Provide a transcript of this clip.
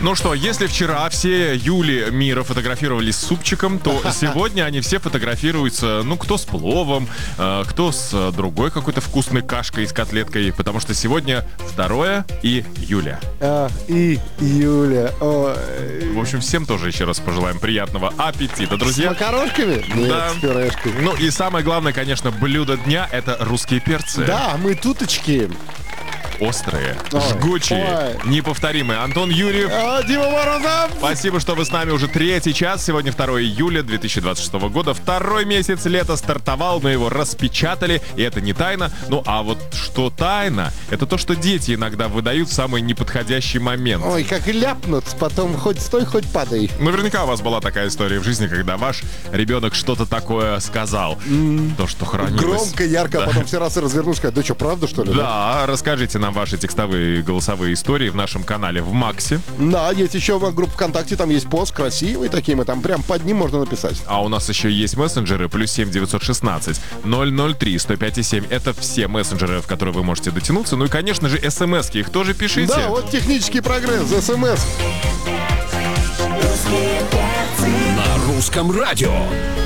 Ну что, если вчера все Юли мира фотографировались с супчиком, то сегодня они все фотографируются, ну, кто с пловом, кто с другой какой-то вкусной кашкой с котлеткой, потому что сегодня 2 июля. Июля. В общем, всем тоже еще раз пожелаем приятного аппетита, С друзья. макарошками? Нет, Да. с пюрешкой. Ну и самое главное, конечно, блюдо дня — это русские перцы. Да, мы туточки. Острые, Ой, жгучие, ой. неповторимые. Антон Юрьев. Дима Морозов! Спасибо, что вы с нами уже 3-й час. Сегодня 2 июля 2026 года. 2-й месяц лета стартовал, мы его распечатали, и это не тайна. Ну, а вот что тайна, это то, что дети иногда выдают в самый неподходящий момент. Ой, как и ляпнут, потом хоть стой, хоть падай. Наверняка у вас была такая история в жизни, когда ваш ребенок что-то такое сказал. То, что хранилось. Громко, ярко, Да. а потом все раз и развернусь, сказать, да что, правда, что ли? Да, расскажите нам ваши текстовые и голосовые истории в нашем канале в Максе. Да, есть еще группа ВКонтакте, там есть пост красивый такие, мы там прям под ним можно написать. А у нас еще есть мессенджеры +7 916 003 105,7. Это все мессенджеры, в которые вы можете дотянуться. Ну и, конечно же, смс-ки. Их тоже пишите. Да, вот технический прогресс, СМС. На русском радио.